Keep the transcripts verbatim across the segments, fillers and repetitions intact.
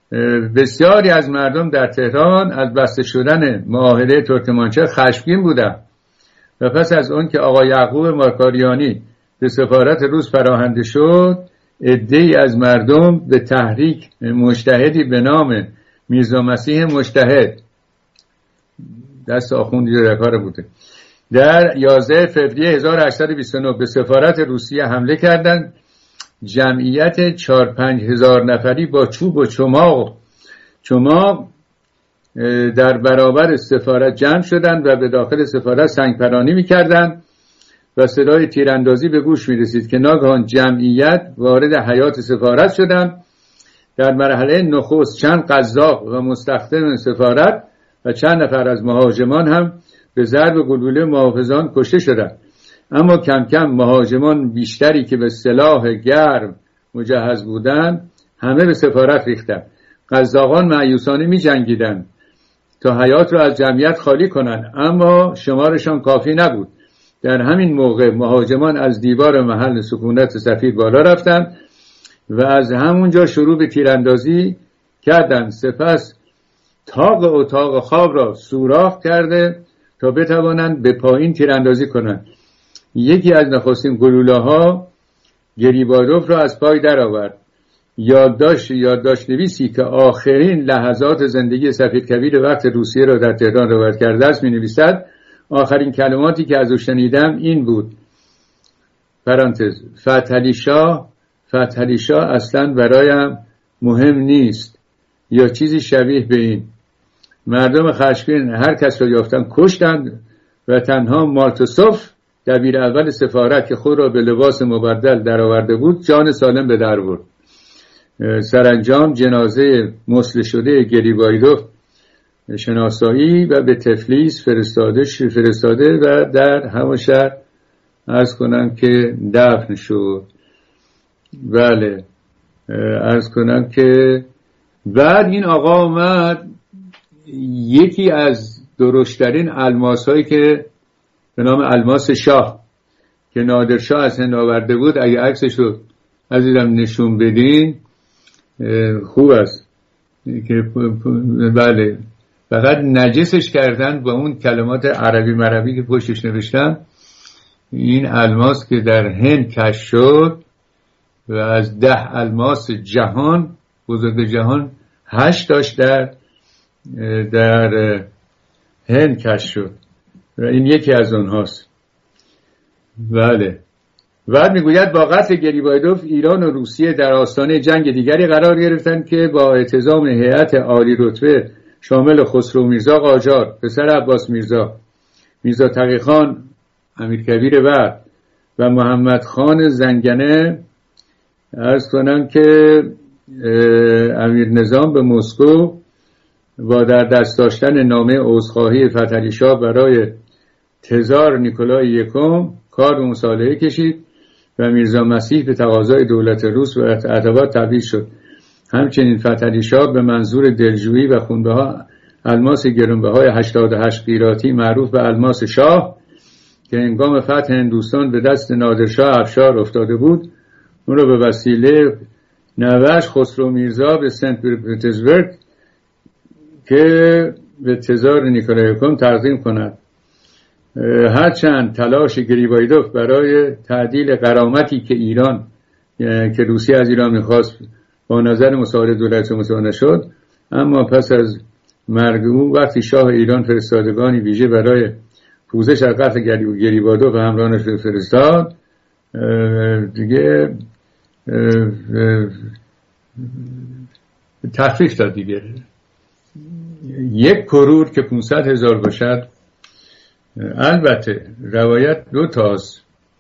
بسیاری از مردم در تهران از بسته شدن معاهده ترکمانچای خشمگین بودند و پس از اون که آقای یعقوب ماکاریانی به سفارت روس پناهنده شد، عده‌ای از مردم به تحریک مجتهدی به نام میرزا مسیح مجتهد، دست آخوندی در کار بوده، در یازده فوریه هزار و هشتصد و بیست و نه به سفارت روسیه حمله کردند. جمعیت چهار پنج هزار نفری با چوب و چماق چماق در برابر سفارت جمع شدند و به داخل سفارت سنگپرانی می‌کردند و صدای تیراندازی به گوش می‌رسید که ناگهان جمعیت وارد حیاط سفارت شدند. در مرحله نخست چند قزاق و مستخدم سفارت و چند نفر از مهاجمان هم به ضرب گلوله محافظان کشته شدند. اما کم کم مهاجمان بیشتری که به سلاح گرم مجهز بودند همه به سفارت ریختند. قزاقان مایوسانه می جنگیدند تا حیاط را از جمعیت خالی کنند، اما شمارشان کافی نبود. در همین موقع مهاجمان از دیوار محل سکونت سفیر بالا رفتند و از همونجا شروع به تیراندازی کردند. سپس طاق اتاق خواب را سوراخ کرده تا بتوانند به پایین تیراندازی کنند. یکی از نخستین گلوله‌ها گریبایدوف را از پای درآورد. یادداشت یادداشت نویسی که آخرین لحظات زندگی سفیرکبیر وقت روسیه را در تهران روایت کرده است می‌نویسد: آخرین کلماتی که از او شنیدم این بود، پرانتز فتحعلی شاه فتحعلی شاه اصلاً برایم مهم نیست، یا چیزی شبیه به این. مردم خشمگین هر کس را یافتند کشتند و تنها مارتوسوف دبیر اول سفارت که خود را به لباس مبدل درآورده بود جان سالم به در برد. سرانجام جنازه مسل شده گریبایدوف شناسایی و به تفلیس فرستاده فرستاده و در همون شهر عرض کنم که دفن شد. بله عرض کنم که بعد این آقا آمد یکی از درشترین الماس هایی که به نام الماس شاه که نادرشاه از هند آورده بود، اگه عکسش رو عزیزم نشون بدین خوب است که بله فقط نجسش کردن با اون کلمات عربی مربی که پشتش نوشتن. این الماس که در هند کشف شد و از ده الماس جهان بزرگ جهان هشت داشت در در هند کشف شد و این یکی از اونهاست. بله. بعد میگوید با قتل گریبایدوف ایران و روسیه در آستانه جنگ دیگری قرار گرفتند که با اعتزام هیئت عالی رتبه شامل خسرو میرزا قاجار، پسر عباس میرزا، میرزا تقی خان امیرکبیر بعد و محمد خان زنگنه، عرض کنم که امیر نظام به مسکو با در دست داشتن نامه عذرخواهی فتحعلی شاه برای تزار نیکولای یکم کار به مصالحه کشید و میرزا مسیح به تقاضای دولت روس و ارتباط تبعید شد. همچنین فتحعلی شاه به منظور دلجویی و خونبها الماس گرانبهای هشتاد و هشت قیراطی معروف به الماس شاه که هنگام فتح هندوستان به دست نادرشاه افشار افتاده بود، اون رو به وسیله نوه‌اش خسرو میرزا به سنت پترزبورگ که به تزار نیکولای یکم تقدیم کند. هرچند تلاش گریبایدوف برای تعدیل غرامتی که ایران که روسیه از ایران میخواست با نظر مساعد دولت متوانه شد، اما پس از مرگ او وقتی شاه ایران فرستادگانی ویژه برای پوزش از قتل گریبایدوف و همراهانش فرستاد، دیگه تخفیف داد دیگه. یک کرور که پانصد هزار باشد. البته روایت دو تاست.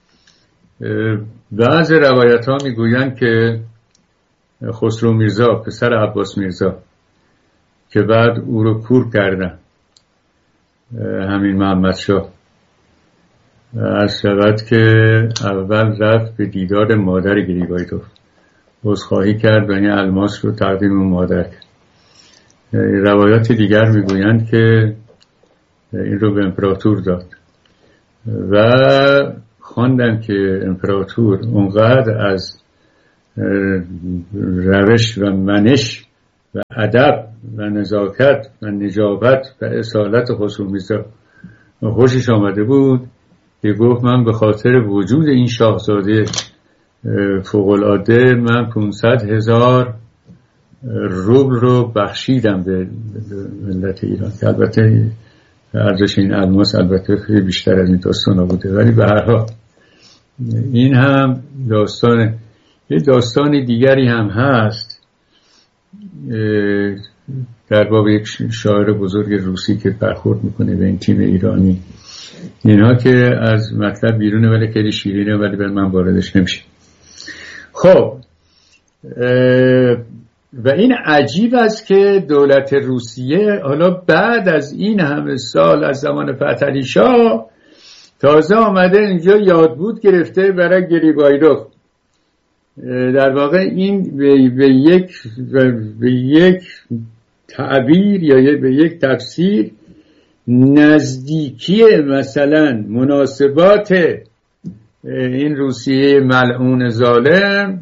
بعض روایت ها میگویند که خسرو میرزا پسر عباس میرزا که بعد او رو کور کردن، همین محمد شاه، از شود که اول رفت به دیدار مادر گریبایدوف، عذرخواهی کرد و این الماس رو تقدیم مادر کرد. روایات دیگر میگویند که این رو به امپراتور داد و خواندن که امپراتور اونقدر از روش و منش و ادب و نزاکت و نجابت و اصالت خصوصی‌ها خوشش آمده بود که گفت من به خاطر وجود این شاهزاده فوق‌العاده من پانصد هزار روبل رو بخشیدم به ملت ایران، که البته ارزش این الماس البته خیلی بیشتر از این داستان بوده، ولی به هر حال این هم داستان. یه داستان دیگری هم هست در باب یک شاعر بزرگ روسی که برخورد میکنه به این تیم ایرانی، اینها که از مطلب بیرونه ولی خیلی شیرینه، ولی بر من واردش نمیشه. خب و این عجیب است که دولت روسیه حالا بعد از این همه سال از زمان فتحعلی شاه تازه آمده اینجا یادبود گرفته برای گریگایروف. در واقع این به, به یک به یک تعبیر یا به یک تفسیر نزدیکی مثلا مناسبات این روسیه ملعون ظالم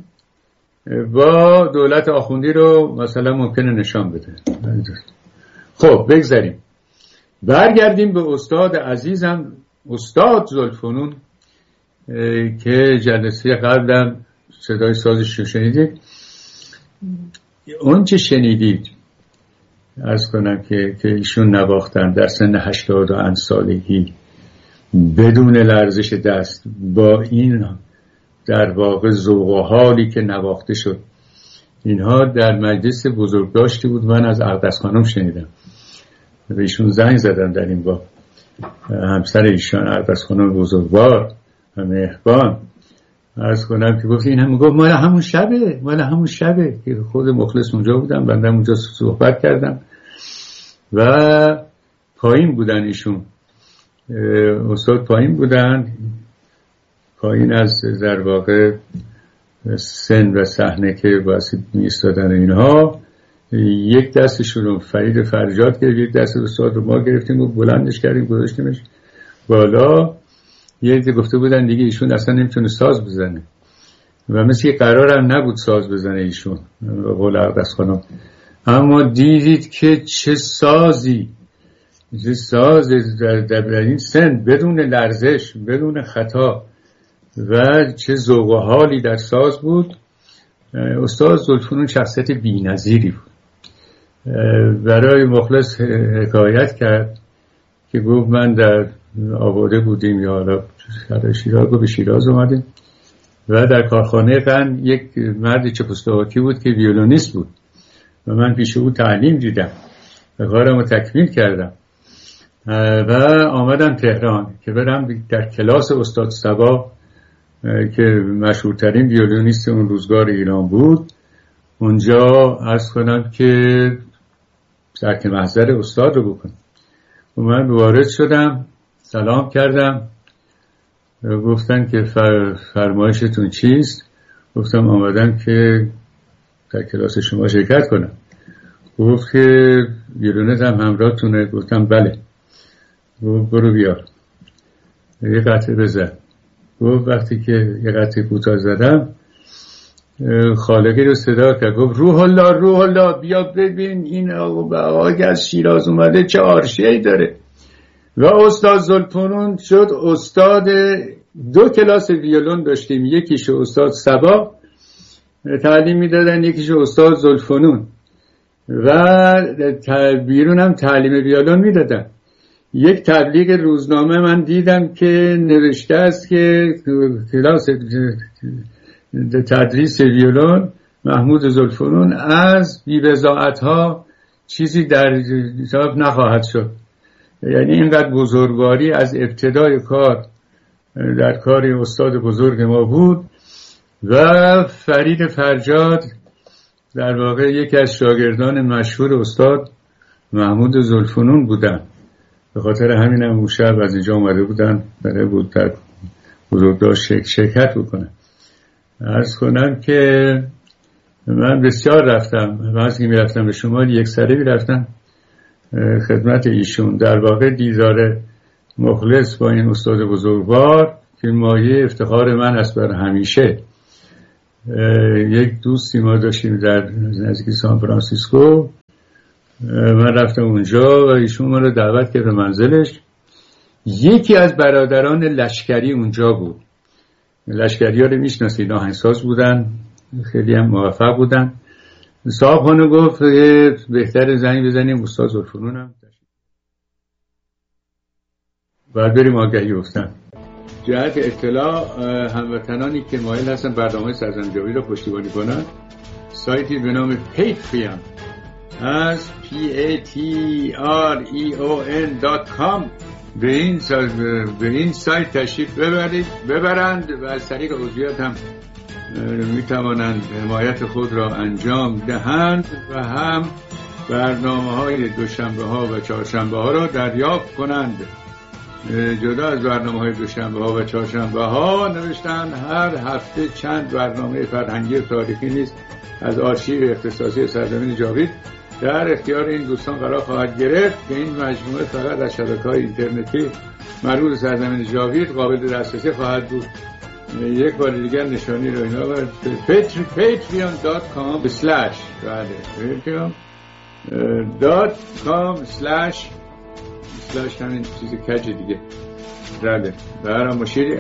با دولت آخوندی رو مثلا ممکنه نشان بده. خب بگذاریم برگردیم به استاد عزیزم استاد زلفنون که جلسه قبلم صدای سازش رو شنیدید. اون چه شنیدید عرض کنم که که ایشون نواختن در سن هشتاد و اند سالگی بدون لرزش دست با این در واقع ذوق و حالی که نواخته شد. اینها در مجلس بزرگداشتی بود، من از اقدس خانم شنیدم، به ایشون زنگ زدم در این باب، همسر ایشان اقدس خانم بزرگوار و مهربان عرض کنم که گفت این هم گفت مال همون شبه مال همون شبه که خود مخلص اونجا بودم، بنده اونجا صحبت کردم و پایین بودن ایشون، استاد پایین بودن، پایین از در واقع سن و صحنه که واسه میستادن اینها، یک دستشون رو فرید فرجاد گرفت، یک دست استاد رو ما گرفتیم و بلندش کردیم گذاشتیمش بالا. یه دیگه گفته بودن دیگه ایشون اصلا نمیتونه ساز بزنه و مثل یه قرار هم نبود ساز بزنه ایشون قول اقدس خانم، اما دیدید که چه سازی چه ساز در, در این سن بدون لرزش بدون خطا و چه ذوق و حالی در ساز بود. استاد زلفنون شخصیت بی‌نظیری بود. برای مخلص حکایت کرد که گفت من در آباده بودیم یا حالا شیراز به شیراز اومدیم و در کارخانه قند یک مرد چکسلواکی بود که ویولونیست بود و من پیش او تعلیم دیدم و کارم رو تکمیل کردم و آمدم تهران که برم در کلاس استاد صبا که مشهورترین ویولونیست اون روزگار ایران بود اونجا عرض کنم که درک محضر استاد رو بکنم و من وارد شدم، سلام کردم، گفتن که فر... فرمایشتون چیست؟ گفتم آمدم که در کلاس شما شرکت کنم. گفت که ویولونت هم همراهتونه؟ گفتم بله. گفت برو بیار یه قطعه بزن. گفت وقتی که یه قطعه کوتاه زدم خالقی رو صدا کرد، گفت روح الله روح الله بیا ببین این آقا که از شیراز اومده چه عرشه‌ای داره. و استاد زلفنون شد استاد دو کلاس ویولون داشتیم، یکیش استاد صبا تعلیم میدادن یکیش استاد زلفنون و بیرون هم تعلیم ویولون میدادن. یک تبلیغ روزنامه من دیدم که نوشته است که کلاس تدریس ویولون محمود زلفنون از بی‌بضاعت‌ها چیزی در حساب نخواهد شد. یعنی اینقدر بزرگواری از ابتدای کار در کار استاد بزرگ ما بود و فرید فرجاد در واقع یکی از شاگردان مشهور استاد محمود زلفنون بودن. به خاطر همین هم اون شب از اینجا اومده بودن برای بود در بزرگداشت شرکت بکنن. عرض کنم که من بسیار رفتم، وقتی که میرفتم به شمال یک سره میرفتم خدمت ایشون. در واقع دیدار مخلص با این استاد بزرگوار که مایه افتخار من است بر همیشه یک دوستی ما داشتیم در نزدیک سان فرانسیسکو. من رفتم اونجا و ایشون ما رو دعوت کرد به منزلش. یکی از برادران لشکری اونجا بود. لشکری ها رو میشناسید، آهنگساز بودن، خیلی هم موفق بودن. صاحب خانه گفت بهتر زنگ بزنیم استاد ذوالفنون هم باید بریم آگهی افتن. جهت اطلاع هموطنانی که مایل هستن برنامه سرزمین جاوید را پشتیبانی کنن، سایتی به نام پیتریون از پی ای تی آر ای او ان دات کام به این سایت به این سایت تشریف ببرید ببرند و از طریق عضویت هم می توانند حمایت خود را انجام دهند و هم برنامه های دوشنبه ها و چهارشنبه ها را دریافت کنند. جدا از برنامه های دوشنبه ها و چهارشنبه ها نوشتن هر هفته چند برنامه فرهنگی و تاریخی نیز از آرشیو اختصاصی سرزمین جاوید در اختیار این دوستان قرار خواهد گرفت که این مجموعه فقط از شبکه‌های اینترنتی مربوط به سرزمین جاوید قابل دسترسی خواهد بود. یک بار دیگر نشانی رو اینا بر پیتریون دات کام اسلش بله پیتریون دات کام اسلش اسلش همین چیز کج دیگه بله برام مشیری.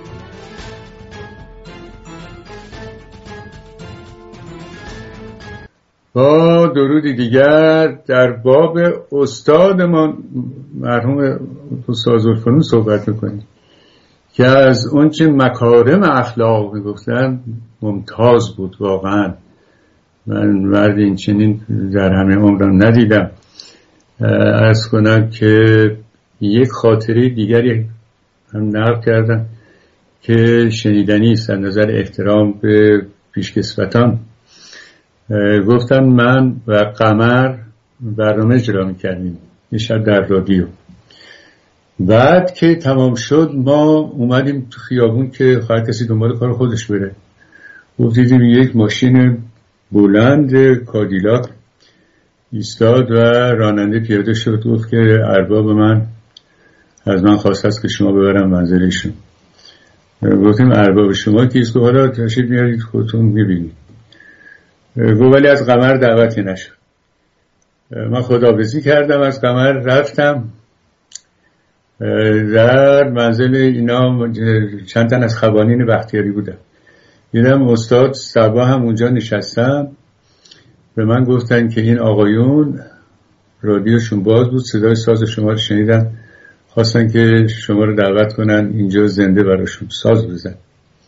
با درودی دیگر در باب استادمان مرحوم استاد ذوالفنون صحبت میکنیم که از اون چه مکارم اخلاق میگفتن ممتاز بود. واقعا من مرد این چنین در همه عمرم ندیدم. عرض کنم که یک خاطره دیگری هم نقل کردم که شنیدنی است از نظر احترام به پیشکسوتان. گفتم من و قمر برنامه اجرا میکردیم یه شب در رادیو. بعد که تمام شد ما اومدیم تو خیابون که خواهد کسی دنبال کار خودش بره. دیدیم یک ماشین بلند کادیلاک ایستاد و راننده پیاده شد. گفت که ارباب من از من خواست است که شما ببرم منزلشون. گفتیم ارباب شما کیست؟ حالا تشریف میارید خودتون میبینید. گفت ولی از قمر دعوتی نشد. من خداحافظی کردم از قمر رفتم. در منزل اینا چند تن از خوانین بختیاری بودن. دیدم استاد صبا هم اونجا نشستم. به من گفتن که این آقایون رادیوشون باز بود، صدای ساز شما رو شنیدن، خواستن که شما رو دعوت کنن اینجا زنده براشون ساز بزن.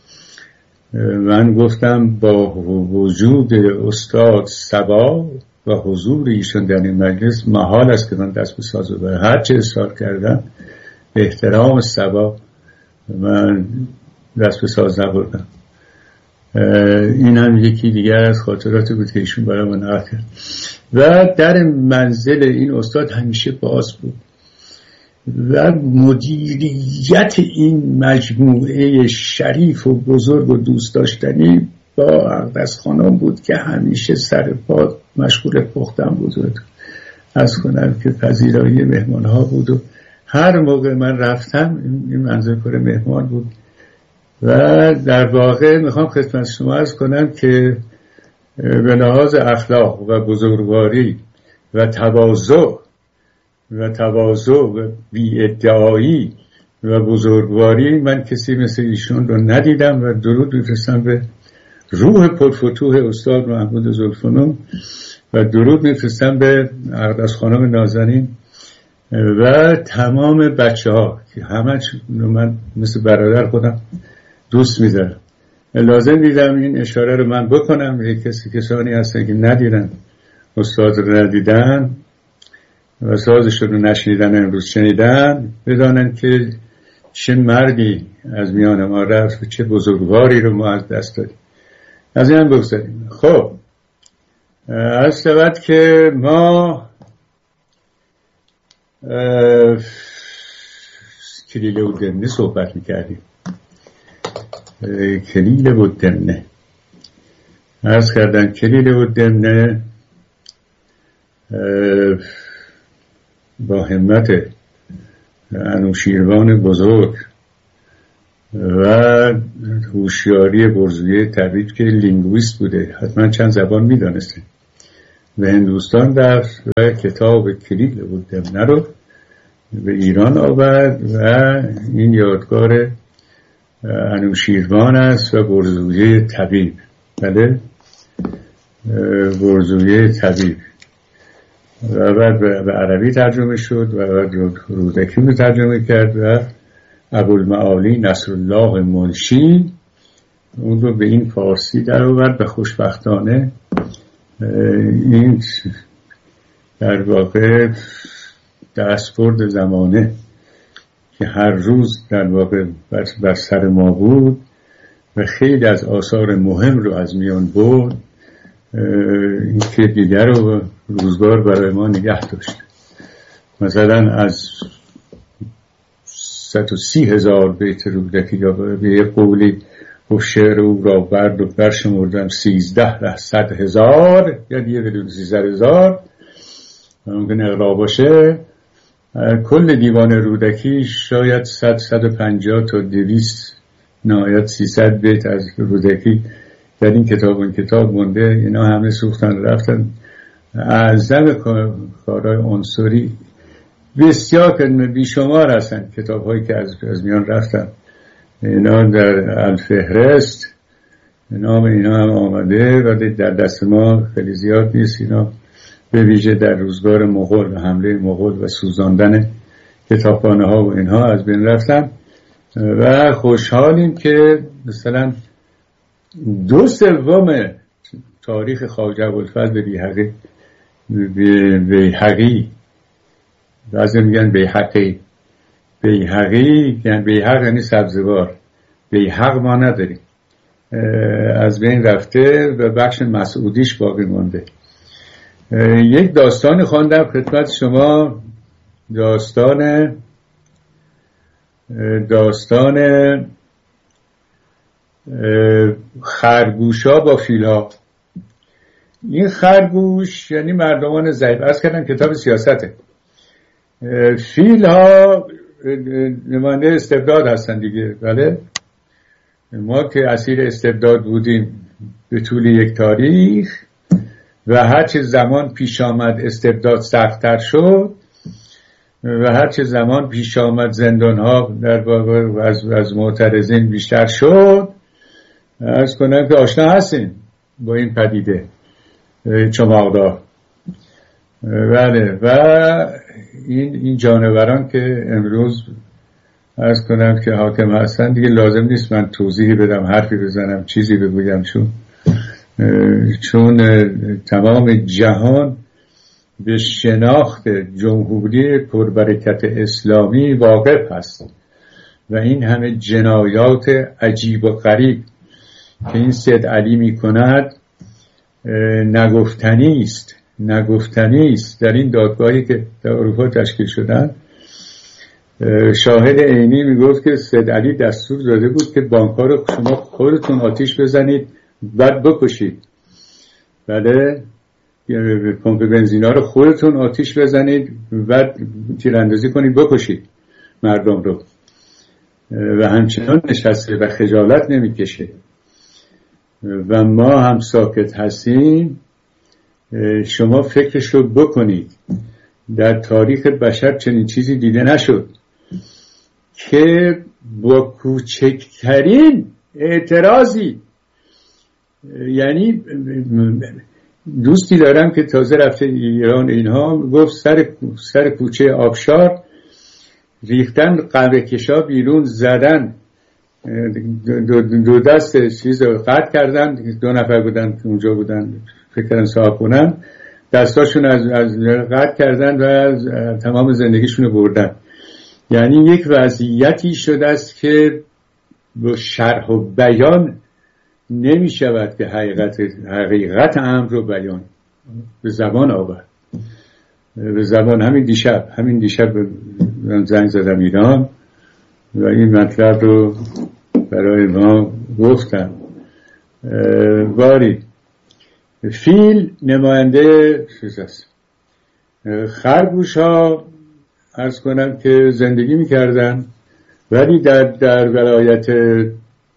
من گفتم با وجود استاد صبا و حضور ایشون در این مجلس محال است که من دست به ساز ببرم. هر چه اصرار کردم به احترام صبا من دست به ساز نبردم. این هم یکی دیگر از خاطراتی بود که ایشون برای من نقل کرد. و در منزل این استاد همیشه باز بود و مدیریت این مجموعه شریف و بزرگ و دوست داشتنی با اقدس خانم بود که همیشه سر پا مشغول پختن بود و از کنم که پذیرایی مهمان ها بود و هر موقع من رفتم این منزل پر مهمان بود. و در واقع میخوام خدمت شما عرض کنم که به لحاظ اخلاق و بزرگواری و تواضع و تواضع و بی‌ادعایی و بزرگواری من کسی مثل ایشون رو ندیدم و درود میفرستم به روح پرفتوح استاد محمود ذوالفنون و درود میفرستم به اقدس خانم نازنین و تمام بچه ها که همه من مثل برادر خودم دوست می‌دارم. لازم دیدم این اشاره رو من بکنم. یک کسی کسانی هستن که ندیدن استاد رو ندیدن و سازش رو نشنیدن، امروز شنیدن، بدانن که چه مردی از میان ما رفت و چه بزرگواری رو ما از دست دادیم. از این هم بگذاریم. خب از شود که ما کلیله و دمنه صحبت میکردیم. کلیله و دمنه عرض کردن کلیله و دمنه با همت انوشیروان بزرگ و هوشیاری برزویه طبیب که لینگویست بوده، حتما چند زبان میدانسته، به هندوستان رفت و کتاب کلیل بود دمنه رو به ایران آورد و این یادگار انوشیروان است و برزویه طبیب. بله، برزویه طبیب و بعد به عربی ترجمه شد و بعد رودکی رو ترجمه کرد و ابوالمعالی نصرالله منشی اون رو به این فارسی در آورد و خوشبختانه این در واقع دستبرد زمانه که هر روز در واقع بر سر ما بود و خیلی از آثار مهم رو از میان برد، این که دیگر رو روزگار برای ما نگه داشت. مثلا از صد و سی هزار بیت رودکی یا به یک قولی و شعر او را برد و برشمردم سیزده ده صد هزار یا دیگه بدون سیزده هزار ممکن اقرا باشه. کل دیوان رودکی شاید صد صد و پنجاه تا دویست نهایت سیصد بیت از رودکی در این کتاب و کتاب مونده. اینا همه سوختن رفتن. اعظم کارهای عنصری بسیار که بیشمار هستن کتاب هایی که از, از میان رفتن. اینا در الفهرست نام اینا هم آمده و در دست ما خیلی زیاد نیست. اینا به ویژه در روزگار مغول و حمله مغول و سوزاندن کتابخانه ها و اینها از بین رفتن و خوشحالیم که مثلا دو سوم تاریخ خواجه ابوالفضل بیهقی بیهقی بعضی میگن بیهقی بیهقی یعنی بیهق یعنی سبزوار، بیهق ما نداریم، از بین رفته و بخش مسعودیش باقی مونده. یک داستانی خواندم خدمت شما، داستان داستان خرگوشا با فیلها. این خرگوش یعنی مردمان ضعیف، از کردن کتاب سیاسته. فیلها نماینده استبداد هستن دیگه. بله، ما که اسیر استبداد بودیم به طول یک تاریخ و هرچه زمان پیش آمد استبداد سخت‌تر شد و هرچه زمان پیش آمد زندان ها در واقع از, از معترضین بیشتر شد. عرض کنم که آشنا هستیم با این پدیده چماقدار. بله، و این این جانوران که امروز عرض کنم که حاکم هستن دیگه لازم نیست من توضیحی بدم، حرفی بزنم، چیزی بگویم، چون چون تمام جهان به شناخت جمهوری پربرکت اسلامی واقف هست و این همه جنایات عجیب و غریب که این سید علی می کند نگفتنی است نگفتنی است. در این دادگاهی که در اروپا تشکیل شدن شاهد عینی می گفت که سید علی دستور داده بود که بانک‌ها رو شما خودتون آتیش بزنید بعد بکشید. بله، پمپ بنزینا رو خودتون آتیش بزنید بعد تیراندازی کنید بکشید مردم رو و همچنان نشسته و خجالت نمیکشه و ما هم ساکت هستیم. شما فکرش رو بکنید، در تاریخ بشر چنین چیزی دیده نشد که با کوچکترین اعتراضی، یعنی دوستی دارم که تازه رفته ایران، اینها گفت سر سر کوچه آبشار ریختن قهوه کشا بیرون زدن، دو, دو دست چیز رو قطع کردن، دو نفر بودن که اونجا بودن فکر کردن صاحب کنن، دستاشون از, از قطع کردن و از تمام زندگیشون رو بردن. یعنی یک وضعیتی شده است که با شرح و بیان نمی شود که حقیقت حقیقت امر رو بیان به زبان آورد. به زبان همین دیشب همین دیشب من زنگ زدم ایران و این مطلب رو برای ما گفتم. باری فیل نماینده چیز است. خرگوش ها عرض کنم که زندگی میکردن ولی در در ولایت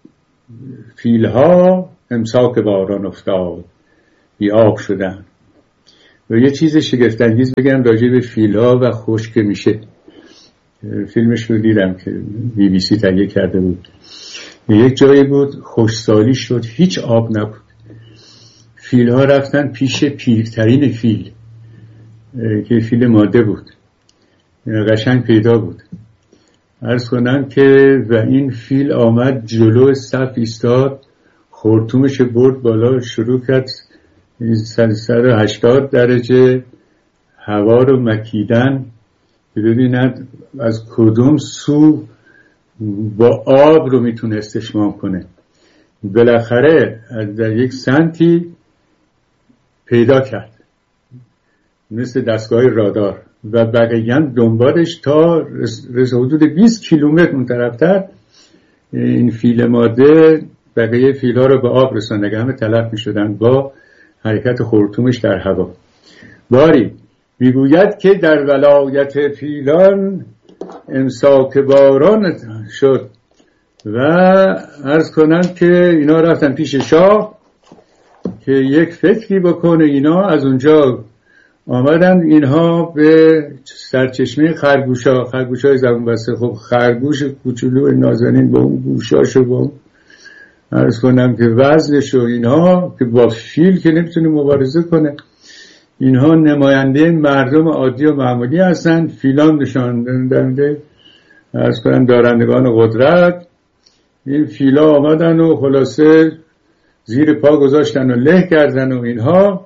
فیلها امساک باران افتاد بی آب شدن. و یه چیز شگفت‌انگیز بگم راجع به فیلها و خشک میشه. فیلمش رو دیدم که بی بی سی تهیه کرده بود. یک جایی بود خشکسالی شد، هیچ آب نبود. فیلها رفتن پیش پیرترین فیل که فیل ماده بود، قشنگ پیدا بود. عرض کنم که و این فیل آمد جلو صف ایستاد، خرطومش برد بالا، شروع کرد صد و هشتاد درجه هوا رو مکیدن که ببیند از کدوم سو با آب رو میتونه استشمام کنه. بالاخره در یک سنتی پیدا کرد مثل دستگاه رادار و بقیه دنبالش تا رس حدود بیست کیلومتر اون طرفتر این فیل ماده بقیه فیل ها رو به آب رساند که همه تلف می شدن با حرکت خرطومش در هوا. باری میگوید که در ولایت فیلان امساک باران شد و عرض کنم که اینا رفتن پیش شاه که یک فکری بکنه. اینا از اونجا آمدن اینها به سرچشمه خرگوشا خرگوشای زبون بسته. خب خرگوش کوچولو نازنین با اون گوشاشو با اون عرض کنم که وزنشو اینها که با فیل که نمیتونه مبارزه کنه، اینها نماینده مردم عادی و معمولی هستن. فیلان نشان دهنده عرض کنم دارندگان قدرت. این فیلا آمدن و خلاصه زیر پا گذاشتن و له کردن و اینها.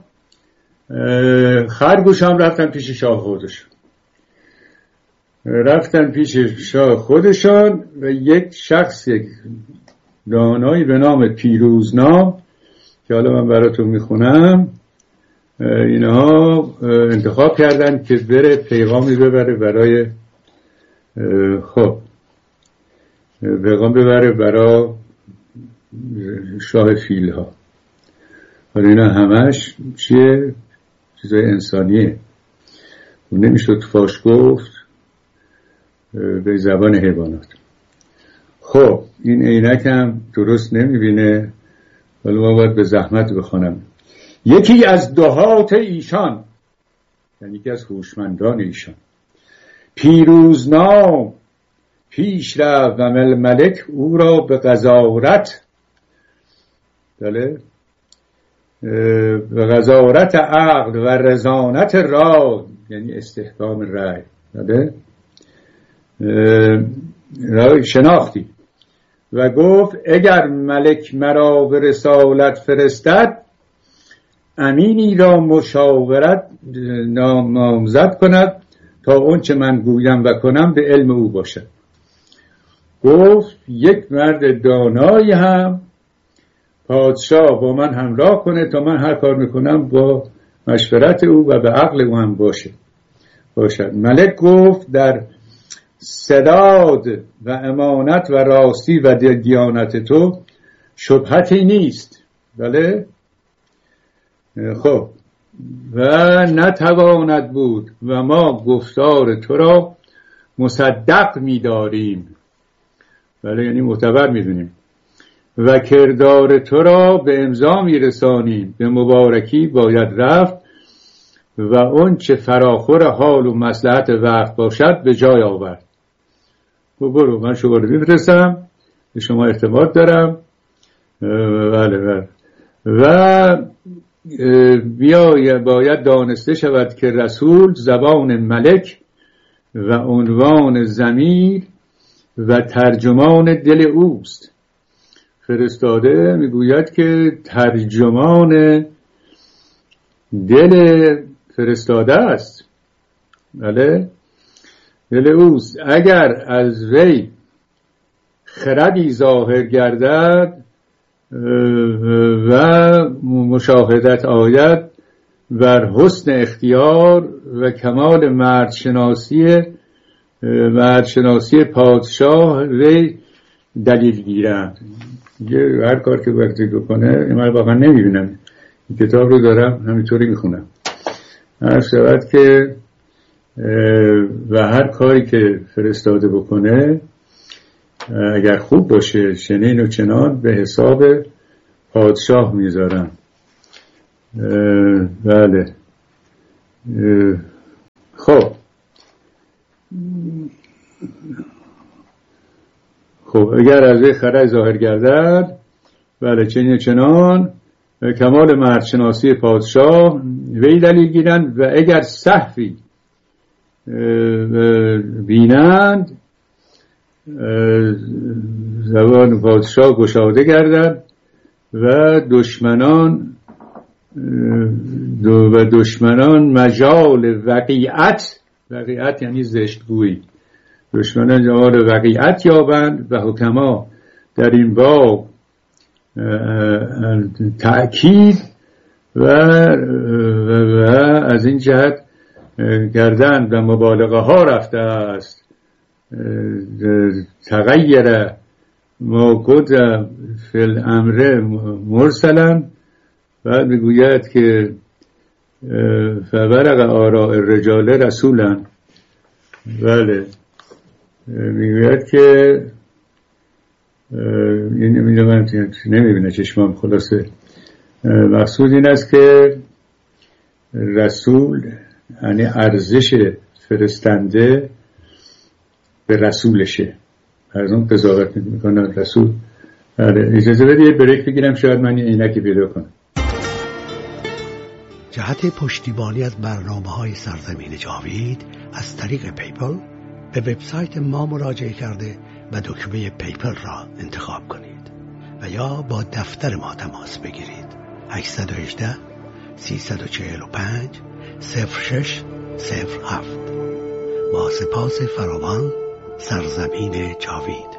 خرگوش هم رفتن پیش شاه خودشون رفتن پیش شاه خودشان و یک شخص یک دانایی به نام پیروزنام که حالا من براتون میخونم، اینها انتخاب کردن که بره پیغامی ببره برای خب پیغام ببره برای شاه فیل ها. حالا اینا همش چیه؟ چیزای انسانیه، نمیشد فاش گفت به زبان حیوانات. خب این عینک هم درست نمیبینه، ولی ما باید به زحمت بخونم. یکی از دهات ایشان، یعنی یکی از هوشمندان ایشان، پیروزنام پیش رفت و ملک او را به غزارت، بله، به غزارت عقل و رزانت رای، یعنی استحکام رای، بله، رای شناختی و گفت اگر ملک مرا به رسالت فرستد امینی را مشاورت نامزد کند تا اون چه من گویم و کنم به علم او باشد. گفت یک مرد دانایی هم پادشاه با من همراه کنه تا من هر کار میکنم با مشورت او و به عقل او هم باشه باشد. ملک گفت در سداد و امانت و راستی و دیانت تو شبهتی نیست، بله. خب و نتواند بود و ما گفتار تو را مصدق می‌داریم، بله، یعنی معتبر می‌دونیم و کردار تو را به امضا می‌رسانیم. به مبارکی باید رفت و اون چه فراخور حال و مصلحت وقت باشد به جای آورد. خب برو، من شما رو می‌فرستم، به شما اعتماد دارم، بله بله. و بیا باید دانسته شود که رسول زبان ملک و عنوان ضمیر و ترجمان دل اوست. فرستاده میگوید که ترجمان دل فرستاده است، بله، دل اوست. اگر از وی خردی ظاهر گردد و مشاهدت آید بر حسن اختیار و کمال مردشناسی مردشناسی پادشاه وی دلیل گیرند. هر کار که وقتی بکنه، من واقعا نمیبینم، این کتاب رو دارم همینطوری میخونم، هر شود که و هر کاری که فرستاده بکنه اگر خوب باشه چنین و چنان به حساب پادشاه میذارن. بله. خب خب اگر از وی خرج ظاهر گردد، بله چنین چنان کمال مردشناسی پادشاه وی دلیل گیرند، و اگر سهوی بینند زبان پادشاه گشاده گردد و دشمنان و دشمنان مجال وقیعت، وقیعت یعنی زشتگویی، دشمنان مجال وقیعت یابند و حکما در این باب تأکید و, و, و از این جهت گردن و مبالغه ها رفته است. تغییر ما کد فی الامر مرسلا، بعد میگوید که فبرق آراء الرجال رسولا. بله میگوید که این نمیبینه چشمام، خلاصه مقصود این است که رسول یعنی ارزش فرستنده به رسولشه، از اون قضاوت میکنه رسول. اجازه بدید یه بریک بگیرم، شاید من یه عینکی پیدا کنم. جهت پشتیبانی از برنامه‌های سرزمین جاوید از طریق پیپل به وبسایت ما مراجعه کرده و دکمه پیپل را انتخاب کنید و یا با دفتر ما تماس بگیرید. هشت یک هشت سه چهار پنج صفر شش صفر هفت. با سپاس فراوان، سرزمین جاوید.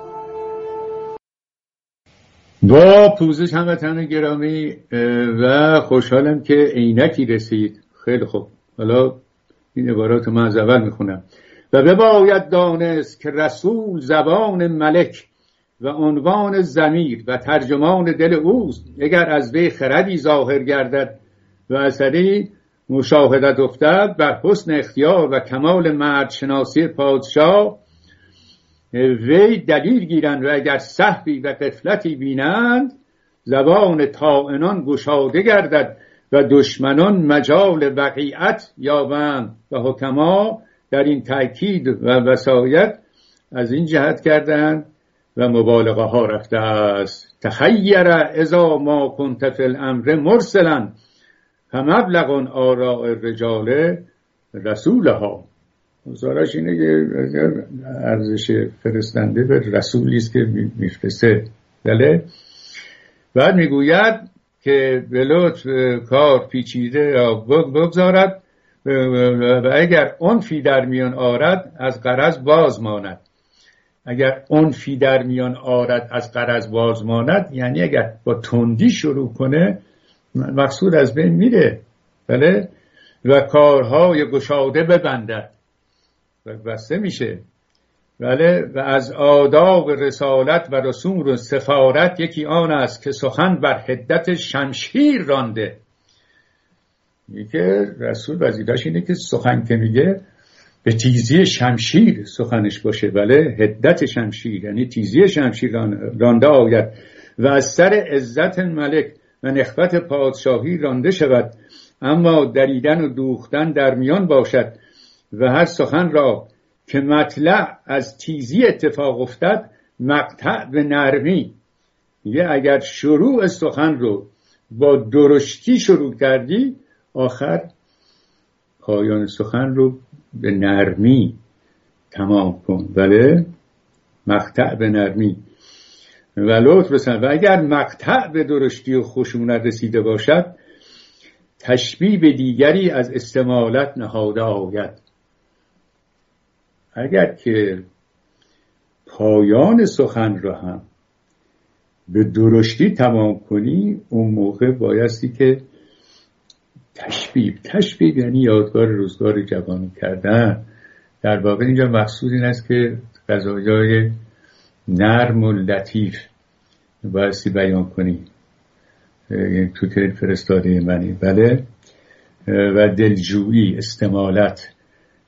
با پوزش هموطنان گرامی و خوشحالم که عینکی رسید. خیلی خوب، حالا این عبارات من از اول میخونم. و بباید دانست که رسول زبان ملک و عنوان ضمیر و ترجمان دل اوست. اگر از وی خردی ظاهر گردد و اثری مشاهدت افتد بر حسن اختیار و کمال مرد شناسی پادشاه وی دلیل گیرند، و اگر سهوی و غفلتی بینند زبان طاعنان گشاده گردد و دشمنان مجال وقیعت یابند. و حکما در این تأکید و وصایت از این جهت کردند و مبالغه ها رفته است. تخیر اذا ما کنت فی الامر مرسلا فمبلغ آراء الرجال رسولها. مزارش اینه که ارزش فرستنده به رسولی است که میفرسته. بله. بعد میگوید که به لطف کار پیچیده را بگذارد و اگر عنفی در میان آرد از غرض باز ماند. اگر عنفی در میان آرد از غرض باز ماند یعنی اگر با تندی شروع کنه مقصود از بین میره. بله. و کارهای گشاده ببندد و بسته میشه. بله. و از آداب رسالت و رسوم و سفارت یکی آن است که سخن بر حدت شمشیر رانده. میگه که رسول وظیفه‌اش اینه که سخن که میگه به تیزی شمشیر سخنش باشه. بله. حدت شمشیر یعنی تیزی شمشیر رانده آید و از سر عزت ملک و نخوت پادشاهی رانده شود، اما دریدن و دوختن در میان باشد و هر سخن را که مطلع از تیزی اتفاق افتد مقطع به نرمی. یه اگر شروع سخن رو با درشتی شروع کردی آخر پایان سخن رو به نرمی تمام کن. بله. مقطع به نرمی و لطف بسن. و اگر مقطع به درشتی و خشونت رسیده باشد تشبیه به دیگری از استمالت نهاده آید. اگر که پایان سخن را هم به درشتی تمام کنی اون موقع بایستی که تشبیه تشبیه یعنی یادگار روزگار جوانی کردن. در واقع اینجا مقصود این است که قضایای نرم و لطیف بایستی بیان کنی، یعنی تو که فرستاده منی. بله. و دلجویی، استمالت،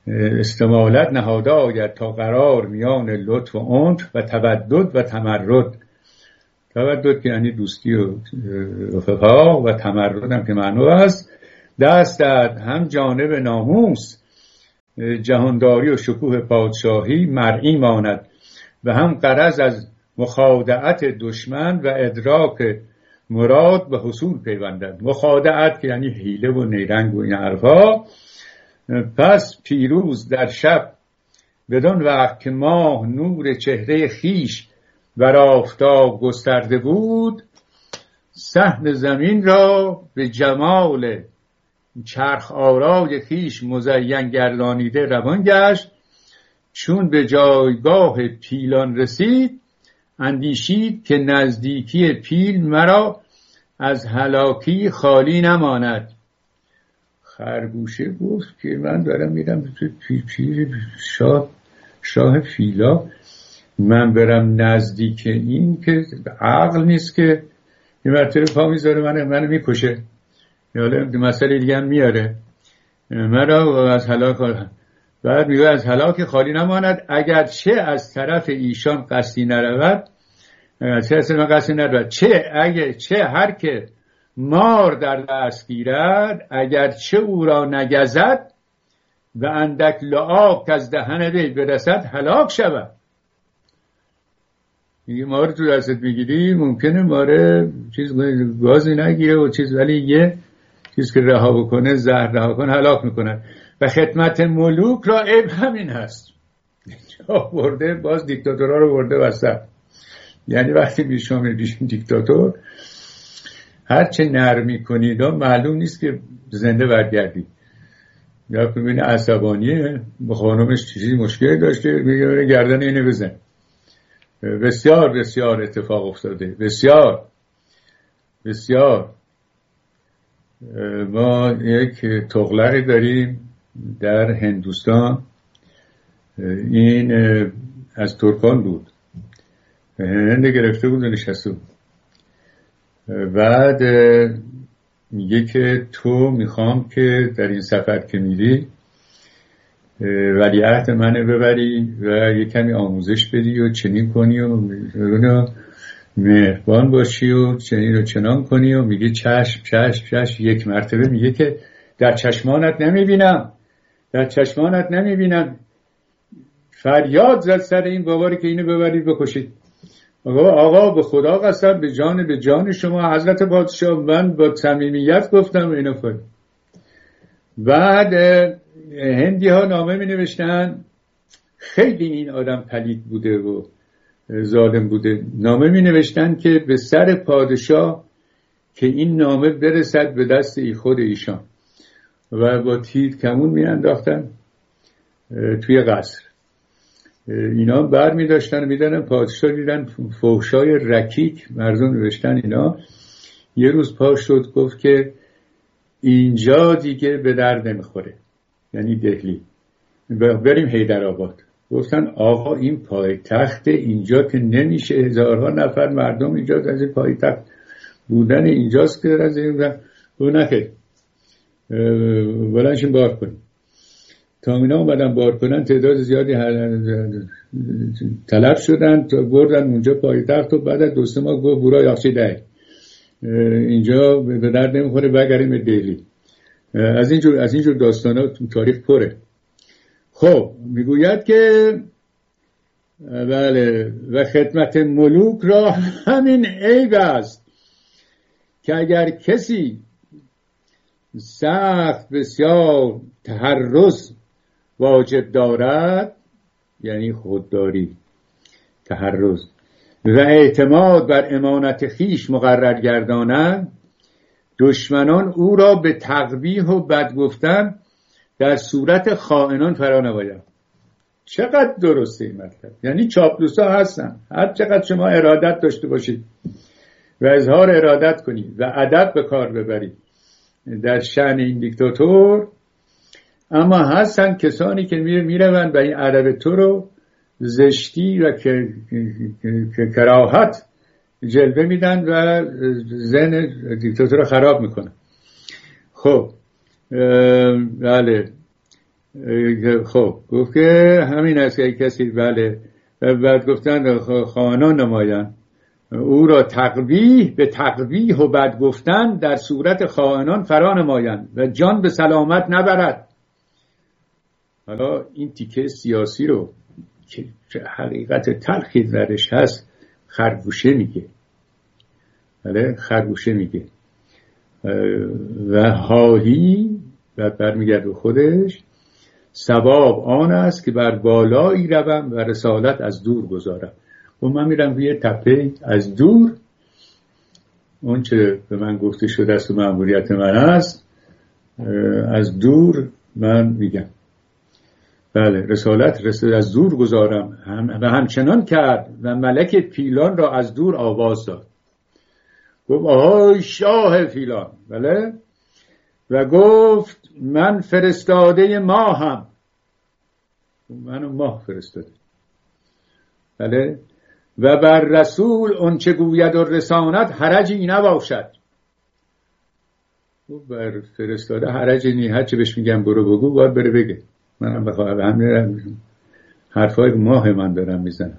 استمالت نهاده آید تا قرار میان لطف و عنف و تودد و تمرد. تودد که یعنی دوستی و رفقا و تمرد هم که معنی است. دست داد هم جانب ناموس جهانداری و شکوه پادشاهی مرئی ماند و هم غرض از مخادعت دشمن و ادراک مراد به حصول پیوندد. مخادعت که یعنی حیله و نیرنگ و این حرفا. پس پیروز در شب بدان وقت که ماه نور چهره خیش بر آفتاب گسترده بود، سهم زمین را به جمال چرخ آرای خیش مزین گردانیده روان گشت. چون به جایگاه پیلان رسید، اندیشید که نزدیکی پیل مرا از هلاکی خالی نماند. خرگوشه گفت که من دارم میرم پی پی شاه شاه فیلا، من برم نزدیک این که عقل نیست که این مرتبه پا میذاره منو منو میکشه، حالا مسئله دیگه هم میاره مرا از هلاک. بعد میگه از هلاک خالی نماند اگرچه از طرف ایشان قصدی نرود، چه اصلا قصدی نرود، چه اگه چه هر که مار در دست گیرد اگرچه او را نگزد و اندک لعاب که از دهن وی برسد هلاک شود. میگه مار تو دستت میگیری ممکنه ماره چیز گازی نگیره و چیز، ولی یه چیز که رها بکنه زهر رها کنه هلاک میکنه. و خدمت ملوک را عیب همین هست. جا برده باز دیکتاتورها رو برده وسط. یعنی وقتی بیشتر میشین دیکتاتور هرچه نرمی کنید معلوم نیست که زنده برگردید. یا ببینه عصبانیه با خانمش چیزی مشکلی داشته میگه گردن اینو بزن. بسیار بسیار اتفاق افتاده، بسیار بسیار. ما یک تغلقی داریم در هندوستان، این از ترکان بود، هند گرفته بود و نشسته بود. بعد میگه که تو میخوام که در این سفر که میری ولیعهد منو ببری و یه کمی آموزش بدی و چنین کنی و مهربان باشی و چنین و چنان کنی. و میگه چشم چشم چشم. یک مرتبه میگه که در چشمانت نمیبینم، در چشمانت نمیبینم. فریاد زد سر این باباری که اینو ببرید بکشید. آقا آقا به خدا قسم به جان به جان شما حضرت پادشاه من با صمیمیت گفتم اینو کنید. بعد هندی ها نامه می نوشتن، خیلی این آدم پلید بوده و ظالم بوده، نامه می نوشتن که به سر پادشاه که این نامه برسد به دست ای خود ایشان، و با تیر کمون می انداختن توی قصر. اینا بر می داشتن می دادن پادشاه، دیدن فحشای رکیک مردم نوشتن اینا. یه روز پا شد گفت که اینجا دیگه به درد نمیخوره، یعنی دهلی، بریم حیدرآباد. گفتن آقا این پایتخت اینجا که نمیشه، هزارها نفر مردم اینجا از این پایتخت بودن اینجاست که از این رو نخیر بلنشین بار کنیم. تا اینا اومدن بار کنن تعداد زیادی طلب شدن تا بردن اونجا پایتخت. و بعد از دو سه ماه گفت برای یاخچه ده اینجا به درد نمیخوره بگریم دهلی. از اینجور از اینجور داستانا تاریخ پره. خب میگوید که بله و خدمت ملوک را همین عیب است که اگر کسی سخت بسیار تحرز واجب دارد، یعنی خودداری، تحرز و اعتماد بر امانت خیش مقرر گردانند، دشمنان او را به تقبیح و بد گفتن در صورت خائنان فرا نباید. چقدر درسته این مطلب. یعنی چاپلوسا هستن، هر چقدر شما ارادت داشته باشید و اظهار ارادت کنید و ادب به کار ببرید در شأن این دیکتاتور، اما هستن کسانی که میروند به این ادب تو رو زشتی و که کراهت جلوه میدن و ذهن دیکتاتور رو خراب میکنن. خب بله خب گفت که همین است که کسی بله. بعد گفتن خواهانان نمایان او را تقبیح به تقبیح و بد گفتن در صورت خائنان فرا نمایند و جان به سلامت نبرد. حالا این تیکه سیاسی رو که حقیقت تلخی درش هست خرگوشه میگه. بله خرگوشه میگه و حالی و برمیگرد به خودش ثواب آن است که بر بالایی روم و رسالت از دور گذارم. و من میرم روی تپه از دور اون چه به من گفته شده است و مأموریت من است از دور من میگم. بله رسالت رسالت از دور گذارم هم و همچنان کرد و ملک پیلان را از دور آواز داد. گفت آهای شاه فیلان. بله و گفت من فرستاده ماهم. منو ماه فرستاده. بله و بر رسول اون چه گوید و رساند حرجی نباشد. بر فرستاده حرجی نی، هر چه بهش میگم برو بگو باید بره بگه. منم بخواه همین حرفای ماه من دارم میزنم.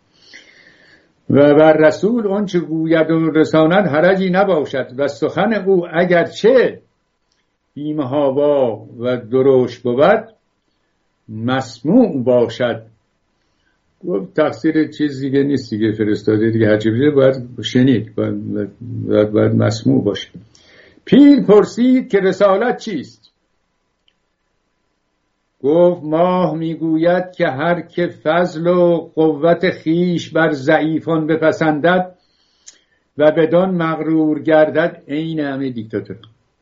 و بر رسول اون چه گوید و رساند حرجی نباشد و سخن او اگرچه بی‌محابا و درشت بود مسموع باشد. گفت تقصیر چیز دیگه نیست دیگه، فرستاده دیگه هرچی بده باید شنید، باید, باید, باید مسموع باشه. پیل پرسید که رسالت چیست؟ گفت ماه میگوید که هر که فضل و قوت خیش بر ضعیفان بپسندد و بدان مغرور گردد عین همه دیکتاتور،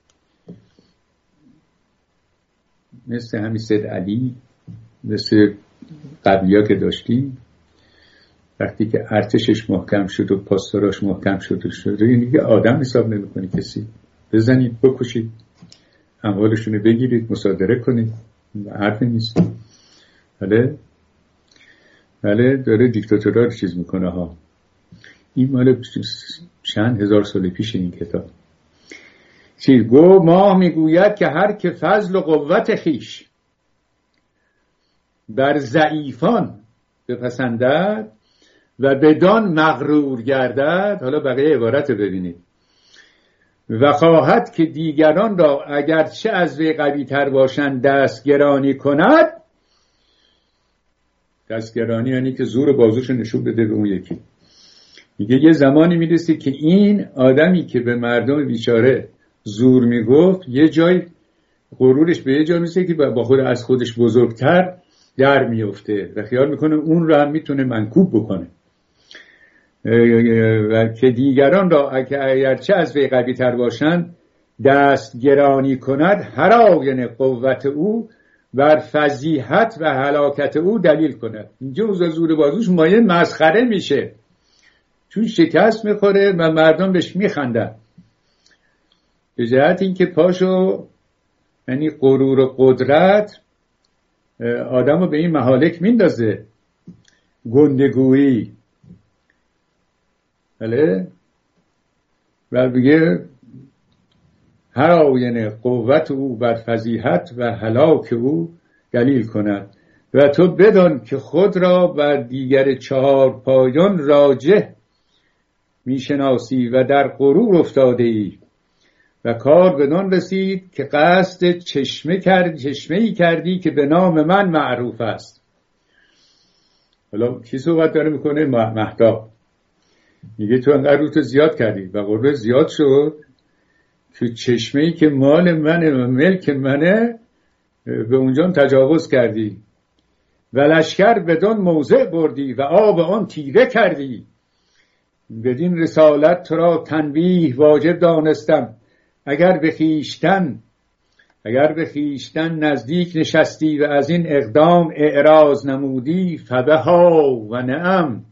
مثل همین سید علی، مثل قبلیا که داشتیم وقتی که ارتشش محکم شد و پاسداراش محکم شد و شد این دیگه آدم حساب نمی‌کنی کسی، بزنید بکشید اموالشون رو بگیرید مصادره کنید، حرف نیست. بله بله داره دیکتاتورها رو چیز میکنه ها. این مال چند هزار سال پیش این کتاب. چی گو ماه میگوید که هر که فضل و قوت خیش بر ضعیفان بپسندد و بدان مغرور گردد. حالا بقیه عبارت رو ببینید. و خواهد که دیگران را اگرچه از وی قوی تر باشند دستگرانی کند. دستگرانی یعنی که زور بازوش نشون بده به اون یکی. میگه یه زمانی میرسی که این آدمی که به مردم بیچاره زور میگفت یه جای غرورش به یه جای میرسه که با خود از خودش بزرگتر در میفته و خیال میکنه اون رو هم میتونه منکوب بکنه. و که دیگران را اگرچه از وی قوی تر باشند دست گرانی کند، هر آینه قوت او بر فضیحت و هلاکت او دلیل کند. اینجا اوزا زور بازوش مایه مسخره میشه چون شکست میخوره و مردم بهش میخندن. به جهت اینکه پاشو یعنی غرور و قدرت آدم رو به این مهالک میندازه، گندگویی. بله و بگه هر آینه قوت او بر فضیحت و هلاک او دلیل کند و تو بدان که خود را بر دیگر چهار پایان راجح میشناسی و در غرور افتاده ای و کار بدان رسید که قصد چشمه کرد چشمه‌ای کردی که به نام من معروف است. حالا کی صحبت داره میکنه؟ مهداب. میگه تو انقدر روتو زیاد کردی و غرور زیاد شد که چشمه‌ای که مال منه و ملک منه به اونجا تجاوز کردی و لشکر بدان موضع بردی و آب آن تیره کردی. بدین رسالت تو را تنبیه واجب دانستم اگر به خیشتن اگر به خیشتن نزدیک نشستی و از این اقدام اعراض نمودی فبها و نعم.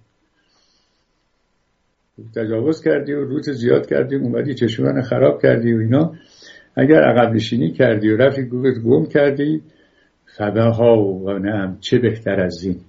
تجاوز کردی و روت زیاد کردی اومدی چشم من خراب کردی و اینا. اگر عقب نشینی کردی و رفتی گوگت گم کردی فبها و نعم، چه بهتر از این.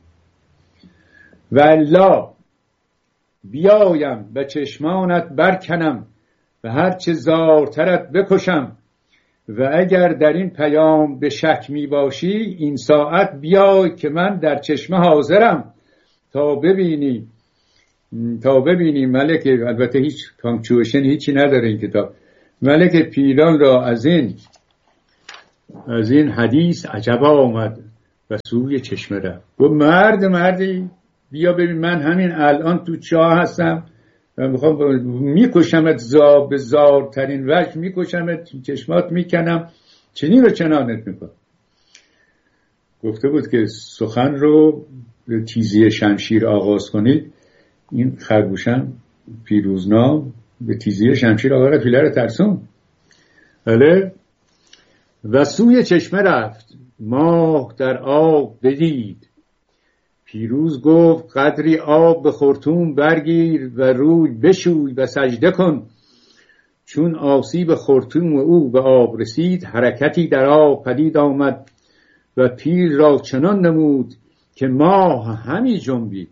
والله بیایم و چشمانت برکنم و هر چه زارترت بکشم و اگر در این پیام به شک می باشی این ساعت بیای که من در چشمه حاضرم تا ببینی تا ببینی ملک، البته هیچ پانکچویشن هیچی نداره این کتاب، ملک پیلان را از این از این حدیث عجبا آمد و سوی چشمه رفت. گفت مرد مردی بیا ببین من همین الان تو چاه هستم و میخوام میکشمت زا به زارترین وجه میکشمت، چشمات میکنم، چنین رو چنانت میکنم. گفته بود که سخن رو به تیزی شمشیر آغاز کنید. این خرگوشم پیروزنام به تیزی شمشیر آغاز پیله رو ترسون. بله. و سوی چشمه رفت، ماه در آب بدید. پیروز گفت قدری آب به خرطوم برگیر و روی بشوی و سجده کن. چون آسیب خرطوم او به آب رسید حرکتی در آب پدید آمد و پیل را چنان نمود که ماه همی جنبید.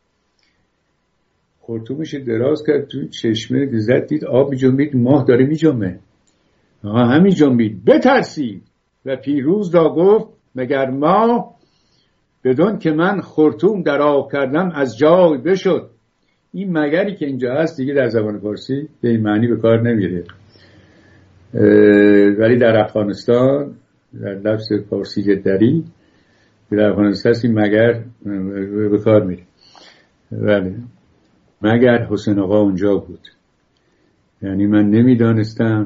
خرطومش دراز کرد تو چشمه زد، دید آب می جنبید، ماه داره می جنبه، همی جنبید، بترسید و پیروز را گفت مگر ماه بدون که من خرطوم در آب کردم از جای بشد. این مگری که اینجا هست دیگه در زبان فارسی به این معنی به کار نمیره، ولی در افغانستان در لفظ فارسی جدری در افغانستان این مگر به کار میره. ولی مگر حسین آقا اونجا بود، یعنی من نمیدانستم